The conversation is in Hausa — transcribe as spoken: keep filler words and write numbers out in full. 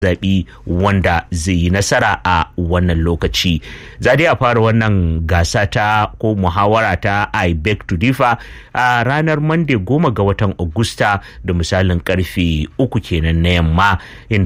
zaɓi wanda zai yi nasara a wannan lokaci. Za dai a fara wannan gasa ta ko muhawara ta I beg to differ a ranar Monday goma ga watan Agusta da misalin karfe uku kenan na yamma, inda